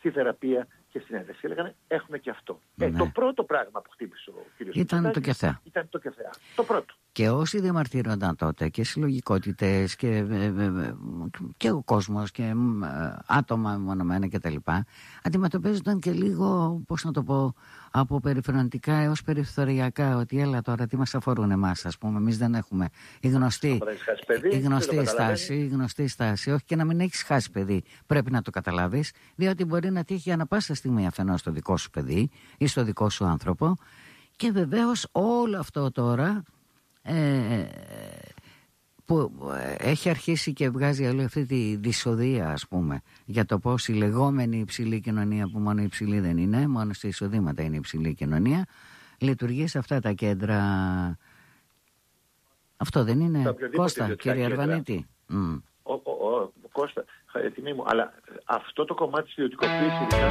στη θεραπεία και στην ένταση. Έλεγαν έχουμε και αυτό. Το πρώτο πράγμα που χτύπησε ο κ. Ήταν το ΚΕΘΕΑ. Ήταν το ΚΕΘΕΑ. Το πρώτο. Και όσοι διαμαρτύρονταν τότε και συλλογικότητες και ο κόσμος και άτομα μονομένα κτλ. Αντιμετωπίζονταν και λίγο, πώς να το πω, από περιφερειντικά έως περιθωριακά, ότι έλα τώρα τι μας αφορούν εμάς, ας πούμε, εμείς δεν έχουμε η γνωστή στάση, όχι και να μην έχεις χάσει παιδί, πρέπει να το καταλάβεις, διότι μπορεί να τύχει ανά πάσα στιγμή αφενός στο δικό σου παιδί ή στο δικό σου άνθρωπο. Και βεβαίως όλο αυτό τώρα που έχει αρχίσει και βγάζει όλη αυτή τη δυσοδεία, ας πούμε, για το πώς η λεγόμενη υψηλή κοινωνία, που μόνο υψηλή δεν είναι, μόνο στα εισοδήματα είναι υψηλή κοινωνία, λειτουργεί σε αυτά τα κέντρα. Αυτό δεν είναι, Κώστα, κύριε Αρβανίτη? Κώστα, τιμή μου, αλλά αυτό το κομμάτι της ιδιωτικοποίησης ειδικά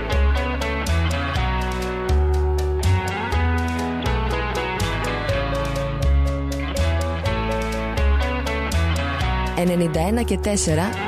91 και 4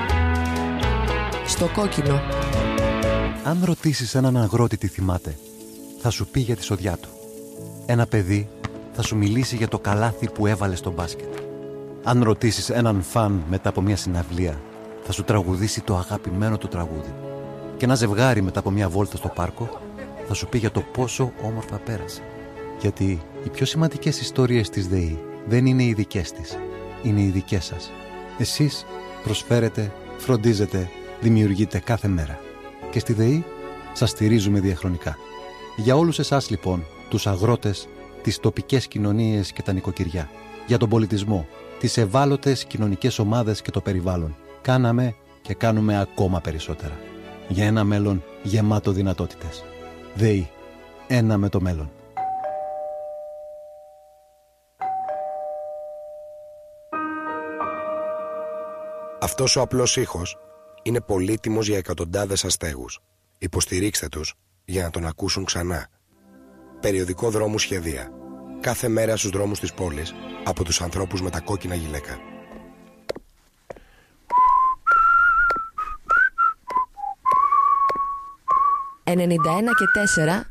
στο κόκκινο. Αν ρωτήσεις έναν αγρότη τι θυμάται, θα σου πει για τη σοδιά του. Ένα παιδί θα σου μιλήσει για το καλάθι που έβαλε στο μπάσκετ. Αν ρωτήσεις έναν φαν μετά από μια συναυλία, θα σου τραγουδήσει το αγαπημένο του τραγούδι. Και ένα ζευγάρι μετά από μια βόλτα στο πάρκο θα σου πει για το πόσο όμορφα πέρασε. Γιατί οι πιο σημαντικές ιστορίες της ΔΕΗ δεν είναι οι δικές της, είναι οι δικές σας. Εσείς προσφέρετε, φροντίζετε, δημιουργείτε κάθε μέρα. Και στη ΔΕΗ σας στηρίζουμε διαχρονικά. Για όλους εσάς λοιπόν, τους αγρότες, τις τοπικές κοινωνίες και τα νοικοκυριά, για τον πολιτισμό, τις ευάλωτες κοινωνικές ομάδες και το περιβάλλον, κάναμε και κάνουμε ακόμα περισσότερα. Για ένα μέλλον γεμάτο δυνατότητες. ΔΕΗ. Ένα με το μέλλον. Αυτός ο απλός ήχος είναι πολύτιμος για εκατοντάδες αστέγους. Υποστηρίξτε τους για να τον ακούσουν ξανά. Περιοδικό Δρόμου Σχεδία. Κάθε μέρα στους δρόμους της πόλης από τους ανθρώπους με τα κόκκινα γυλαίκα. «91 και 4